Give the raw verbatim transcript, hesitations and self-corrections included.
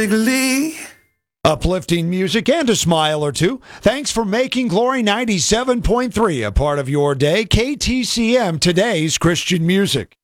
Uplifting music and a smile or two. Thanks for making Glory ninety-seven point three a part of your day. K T C M, today's Christian music.